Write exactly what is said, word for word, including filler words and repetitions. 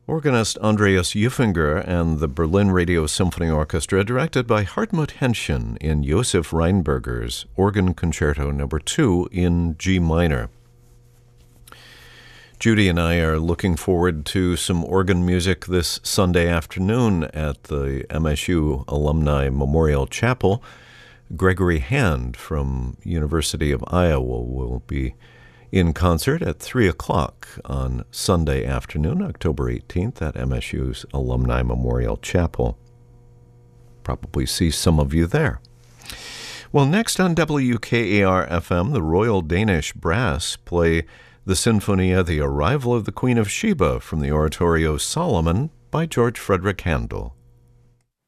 Organist Andreas Juffinger and the Berlin Radio Symphony Orchestra, directed by Hartmut Henschen in Josef Rheinberger's Organ Concerto Number two in G minor. Judy and I are looking forward to some organ music this Sunday afternoon at the M S U Alumni Memorial Chapel. Gregory Hand from University of Iowa will be in concert at three o'clock on Sunday afternoon, October eighteenth, at M S U's Alumni Memorial Chapel. Probably see some of you there. Well, next on W K A R F M, the Royal Danish Brass play the Sinfonia, The Arrival of the Queen of Sheba, from the oratorio Solomon by George Frederick Handel.